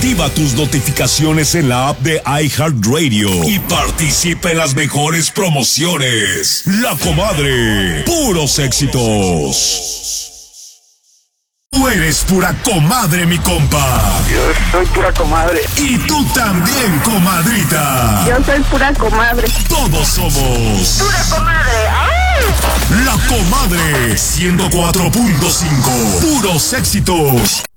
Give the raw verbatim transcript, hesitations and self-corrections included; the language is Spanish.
Activa tus notificaciones en la app de iHeartRadio y participa en las mejores promociones. La Comadre, puros éxitos. Tú eres pura comadre, mi compa. Yo soy pura comadre. Y tú también, comadrita. Yo soy pura comadre. Todos somos Pura comadre. ¡Ay! La Comadre ciento cuatro punto cinco. Puros éxitos.